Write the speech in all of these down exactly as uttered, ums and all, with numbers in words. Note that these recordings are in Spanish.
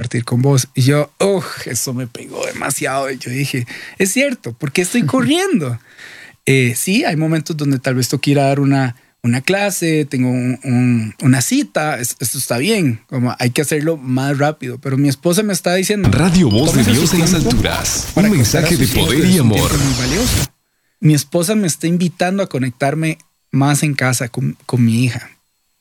compartir con vos. Y yo, oh, eso me pegó demasiado. Y yo dije, es cierto, ¿por qué estoy corriendo? eh, sí, hay momentos donde tal vez tengo que ir a dar una, una clase, tengo un, un, una cita, es, esto está bien, como hay que hacerlo más rápido. Pero mi esposa me está diciendo... Radio Voz de Dios en las alturas, un mensaje de poder y amor. Muy valioso. Mi esposa me está invitando a conectarme más en casa con, con mi hija.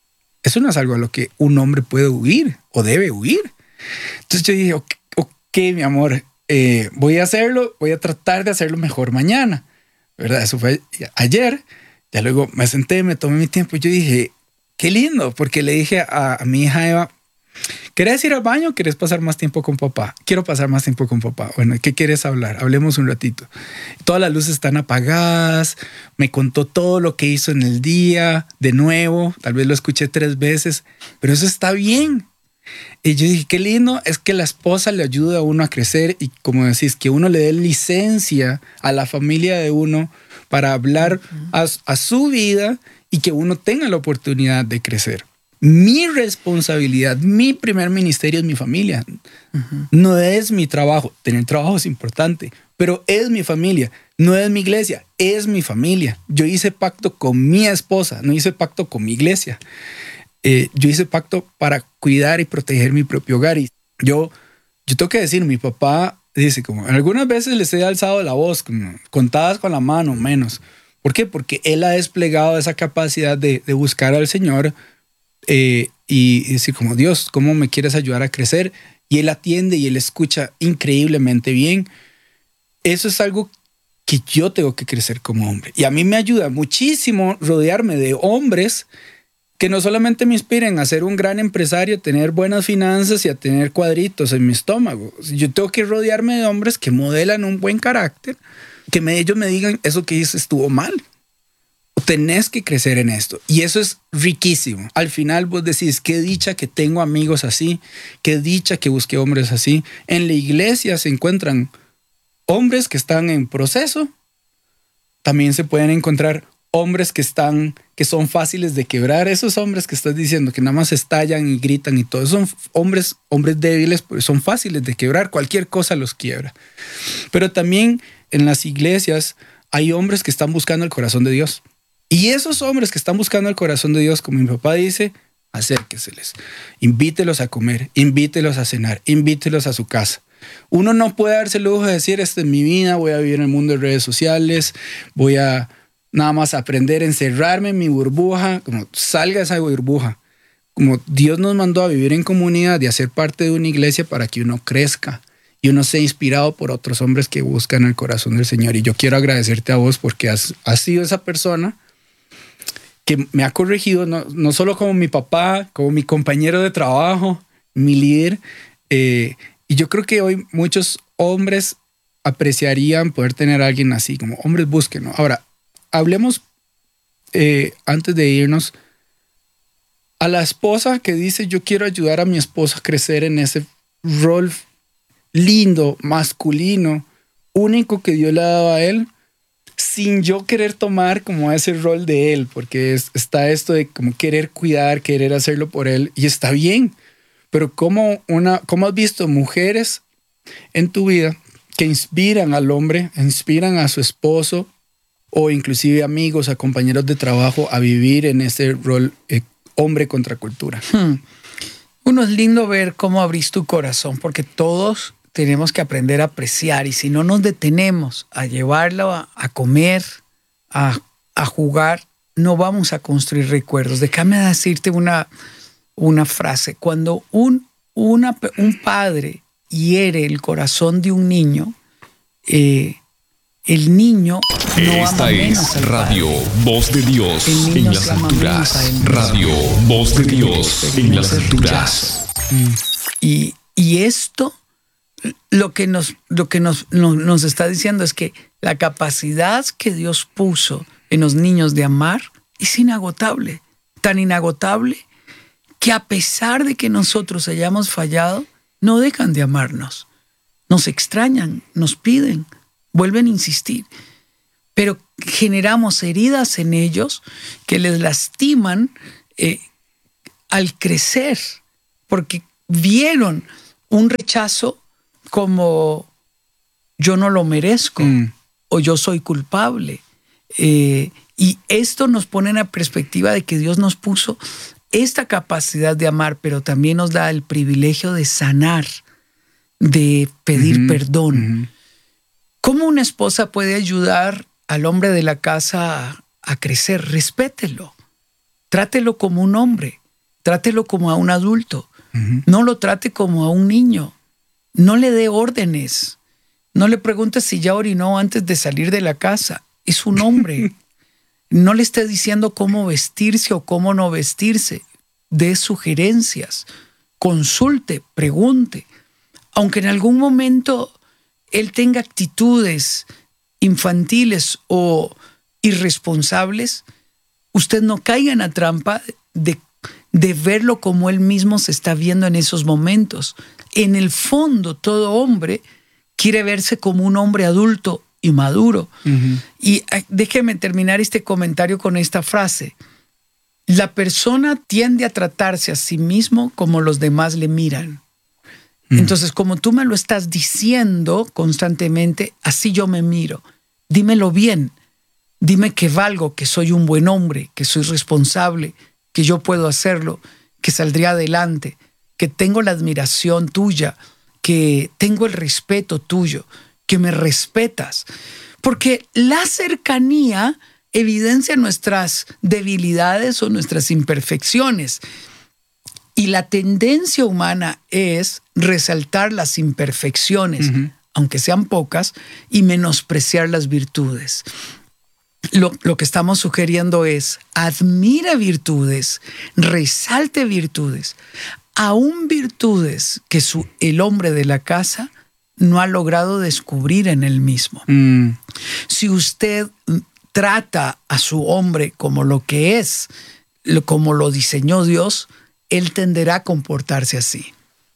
Eso no es algo a lo que un hombre puede huir o debe huir. Entonces yo dije, ok, okay mi amor, eh, voy a hacerlo, voy a tratar de hacerlo mejor mañana, ¿verdad? Eso fue ayer. Ya luego me senté, me tomé mi tiempo y yo dije, qué lindo, porque le dije a, a mi hija Eva, ¿querés ir al baño o querés pasar más tiempo con papá? Quiero pasar más tiempo con papá. Bueno, ¿qué quieres hablar? Hablemos un ratito. Todas las luces están apagadas. Me contó todo lo que hizo en el día. De nuevo, tal vez lo escuché tres veces, pero eso está bien. Y yo dije, qué lindo es que la esposa le ayuda a uno a crecer y, como decís, que uno le dé licencia a la familia de uno para hablar uh-huh. a, a su vida y que uno tenga la oportunidad de crecer. Mi responsabilidad, mi primer ministerio es mi familia. Uh-huh. No es mi trabajo. Tener trabajo es importante, pero es mi familia. No es mi iglesia, es mi familia. Yo hice pacto con mi esposa, no hice pacto con mi iglesia. Eh, yo hice pacto para cuidar y proteger mi propio hogar. Y yo, yo tengo que decir, mi papá dice como, algunas veces les he alzado la voz, como, contadas con la mano, menos. ¿Por qué? Porque él ha desplegado esa capacidad de, de buscar al Señor eh, y, y decir como, Dios, ¿cómo me quieres ayudar a crecer? Y él atiende y él escucha increíblemente bien. Eso es algo que yo tengo que crecer como hombre. Y a mí me ayuda muchísimo rodearme de hombres que no solamente me inspiren a ser un gran empresario, a tener buenas finanzas y a tener cuadritos en mi estómago. Yo tengo que rodearme de hombres que modelan un buen carácter, que me, ellos me digan, eso que hice estuvo mal. Tenés que crecer en esto. Y eso es riquísimo. Al final vos decís, qué dicha que tengo amigos así, qué dicha que busqué hombres así. En la iglesia se encuentran hombres que están en proceso. También se pueden encontrar hombres que están, que son fáciles de quebrar. Esos hombres que estás diciendo que nada más estallan y gritan y todo, son hombres, hombres débiles, pues son fáciles de quebrar. Cualquier cosa los quiebra. Pero también en las iglesias hay hombres que están buscando el corazón de Dios. Y esos hombres que están buscando el corazón de Dios, como mi papá dice, acérqueseles, invítelos a comer, invítelos a cenar, invítelos a su casa. Uno no puede darse el lujo de decir, esta es mi vida, voy a vivir en el mundo de redes sociales, voy a nada más aprender a encerrarme en mi burbuja, como salga esa burbuja. Como Dios nos mandó a vivir en comunidad y a ser parte de una iglesia para que uno crezca y uno sea inspirado por otros hombres que buscan el corazón del Señor. Y yo quiero agradecerte a vos porque has, has sido esa persona que me ha corregido, no, no solo como mi papá, como mi compañero de trabajo, mi líder. Eh, y yo creo que hoy muchos hombres apreciarían poder tener a alguien así, como hombres búsquenlo. Ahora, hablemos eh, antes de irnos a la esposa que dice, yo quiero ayudar a mi esposa a crecer en ese rol lindo, masculino, único que Dios le ha dado a él, sin yo querer tomar como ese rol de él, porque es, está esto de como querer cuidar, querer hacerlo por él, y está bien, pero ¿cómo, una, cómo has visto mujeres en tu vida que inspiran al hombre, inspiran a su esposo, o inclusive amigos, a compañeros de trabajo a vivir en ese rol eh, hombre contra cultura? Hmm. Uno, es lindo ver cómo abrís tu corazón, porque todos tenemos que aprender a apreciar, y si no nos detenemos a llevarlo a, a comer, a, a jugar, no vamos a construir recuerdos. Déjame decirte una, una frase. Cuando un, una, un padre hiere el corazón de un niño, eh, el niño no Esta ama es menos al Radio padre. Voz de Dios El en niño las se ama menos a alturas. él mismo. Radio Voz de Dios en las alturas. Y, y esto lo que, nos, lo que nos, nos, nos está diciendo es que la capacidad que Dios puso en los niños de amar es inagotable, tan inagotable que a pesar de que nosotros hayamos fallado, no dejan de amarnos. Nos extrañan, nos piden, vuelven a insistir, pero generamos heridas en ellos que les lastiman eh, al crecer, porque vieron un rechazo como yo no lo merezco mm. o yo soy culpable. Eh, y esto nos pone en la perspectiva de que Dios nos puso esta capacidad de amar, pero también nos da el privilegio de sanar, de pedir uh-huh, perdón. Uh-huh. ¿Cómo una esposa puede ayudar al hombre de la casa a, a crecer? Respételo. Trátelo como un hombre. Trátelo como a un adulto. Uh-huh. No lo trate como a un niño. No le dé órdenes. No le pregunte si ya orinó antes de salir de la casa. Es un hombre. No le esté diciendo cómo vestirse o cómo no vestirse. Dé sugerencias. Consulte, pregunte. Aunque en algún momento él tenga actitudes infantiles o irresponsables, usted no caiga en la trampa de, de verlo como él mismo se está viendo en esos momentos. En el fondo, todo hombre quiere verse como un hombre adulto y maduro. Uh-huh. Y déjeme terminar este comentario con esta frase. La persona tiende a tratarse a sí mismo como los demás le miran. Uh-huh. Entonces, como tú me lo estás diciendo constantemente, así yo me miro. Dímelo bien. Dime que valgo, que soy un buen hombre, que soy responsable, que yo puedo hacerlo, que saldría adelante, que tengo la admiración tuya, que tengo el respeto tuyo, que me respetas. Porque la cercanía evidencia nuestras debilidades o nuestras imperfecciones. Y la tendencia humana es resaltar las imperfecciones, uh-huh. aunque sean pocas, y menospreciar las virtudes. Lo, lo que estamos sugiriendo es, admira virtudes, resalte virtudes, aún virtudes que su, el hombre de la casa no ha logrado descubrir en él mismo. Mm. Si usted trata a su hombre como lo que es, como lo diseñó Dios, él tenderá a comportarse así.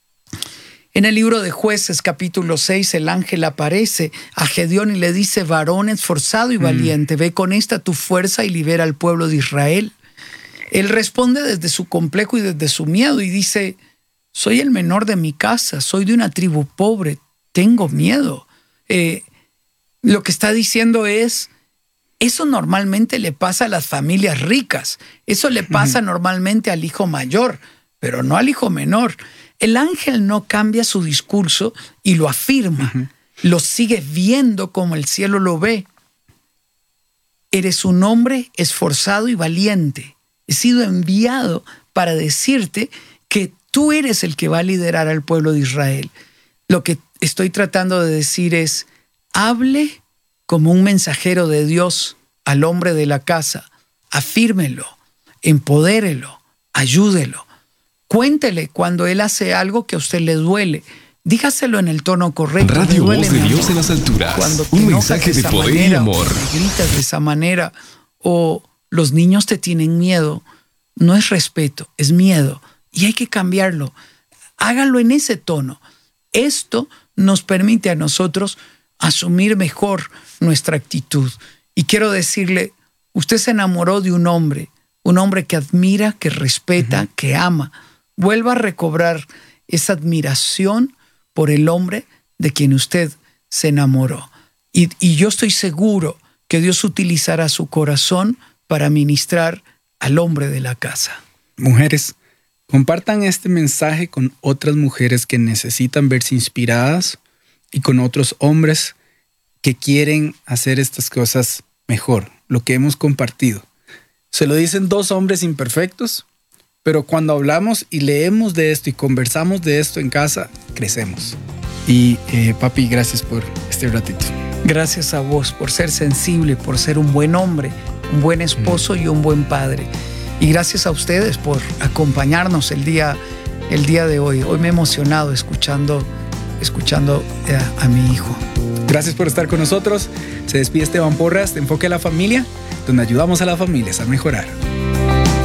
En el libro de Jueces, capítulo seis, el ángel aparece a Gedeón y le dice: varón esforzado y valiente, mm. ve con esta tu fuerza y libera al pueblo de Israel. Él responde desde su complejo y desde su miedo y dice: soy el menor de mi casa, soy de una tribu pobre, tengo miedo. Eh, lo que está diciendo es, eso normalmente le pasa a las familias ricas, eso le pasa uh-huh. normalmente al hijo mayor, pero no al hijo menor. El ángel no cambia su discurso y lo afirma, uh-huh. lo sigue viendo como el cielo lo ve. Eres un hombre esforzado y valiente. He sido enviado para decirte que tú eres el que va a liderar al pueblo de Israel. Lo que estoy tratando de decir es, hable como un mensajero de Dios al hombre de la casa. Afírmelo, empodérelo, ayúdelo. Cuéntele cuando él hace algo que a usted le duele. Dígaselo en el tono correcto. Radio Voz de Dios en las alturas. Cuando un mensaje de poder manera, y amor. O gritas de esa manera, o los niños te tienen miedo. No es respeto, es miedo. Y hay que cambiarlo. Hágalo en ese tono. Esto nos permite a nosotros asumir mejor nuestra actitud. Y quiero decirle, usted se enamoró de un hombre, un hombre que admira, que respeta, uh-huh. que ama. Vuelva a recobrar esa admiración por el hombre de quien usted se enamoró. Y, y yo estoy seguro que Dios utilizará su corazón para ministrar al hombre de la casa. Mujeres, compartan este mensaje con otras mujeres que necesitan verse inspiradas y con otros hombres que quieren hacer estas cosas mejor, lo que hemos compartido. Se lo dicen dos hombres imperfectos, pero cuando hablamos y leemos de esto y conversamos de esto en casa, crecemos. Y eh, papi, gracias por este ratito. Gracias a vos por ser sensible, por ser un buen hombre, un buen esposo mm. y un buen padre. Y gracias a ustedes por acompañarnos el día, el día de hoy. Hoy me he emocionado escuchando, escuchando a, a mi hijo. Gracias por estar con nosotros. Se despide Esteban Porras de Enfoque a la Familia, donde ayudamos a las familias a mejorar.